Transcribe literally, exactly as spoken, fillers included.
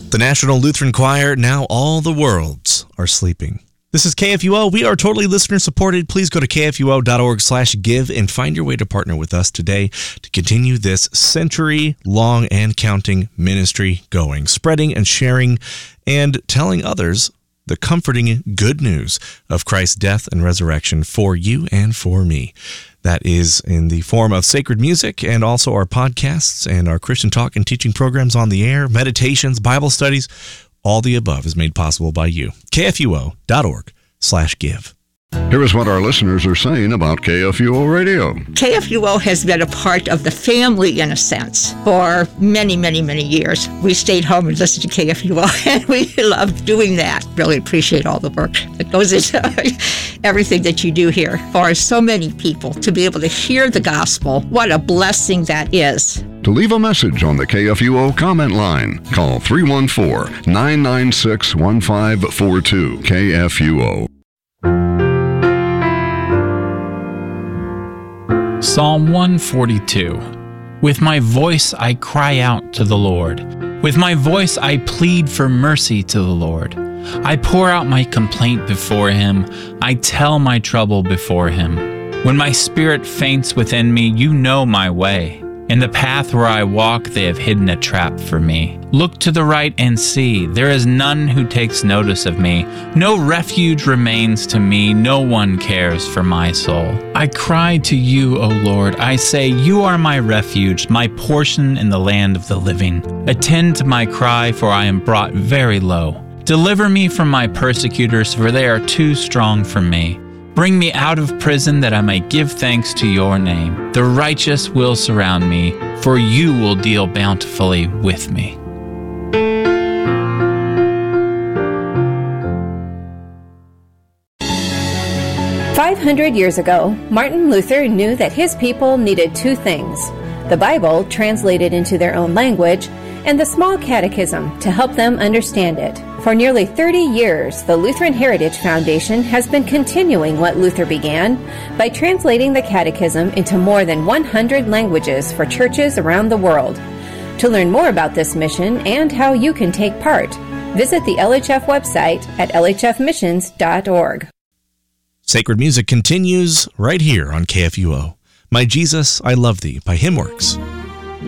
The National Lutheran Choir, Now All the Worlds Are Sleeping. This is K F U O. We are totally listener-supported. Please go to k f u o dot org slash give and find your way to partner with us today to continue this century-long and counting ministry going, spreading and sharing and telling others the comforting good news of Christ's death and resurrection for you and for me. That is in the form of sacred music and also our podcasts and our Christian talk and teaching programs on the air, meditations, Bible studies. All the above is made possible by you. k f u o dot org slash give. Here is what our listeners are saying about K F U O Radio. K F U O has been a part of the family, in a sense, for many, many, many years. We stayed home and listened to K F U O, and we love doing that. Really appreciate all the work that goes into everything that you do here. For so many people to be able to hear the gospel, what a blessing that is. To leave a message on the K F U O comment line, call three one four, nine nine six, one five four two. K F U O. Psalm one forty-two. With my voice I cry out to the Lord. With my voice I plead for mercy to the Lord. I pour out my complaint before him. I tell my trouble before him. When my spirit faints within me, you know my way. In the path where I walk, they have hidden a trap for me. Look to the right and see, there is none who takes notice of me. No refuge remains to me, no one cares for my soul. I cry to you, O Lord, I say, you are my refuge, my portion in the land of the living. Attend to my cry, for I am brought very low. Deliver me from my persecutors, for they are too strong for me. Bring me out of prison that I may give thanks to your name. The righteous will surround me, for you will deal bountifully with me. Five hundred years ago, Martin Luther knew that his people needed two things: the Bible translated into their own language, and the small catechism to help them understand it. For nearly thirty years, the Lutheran Heritage Foundation has been continuing what Luther began by translating the catechism into more than one hundred languages for churches around the world. To learn more about this mission and how you can take part, visit the L H F website at l h f missions dot org. Sacred music continues right here on K F U O. My Jesus, I Love Thee by Hymnworks.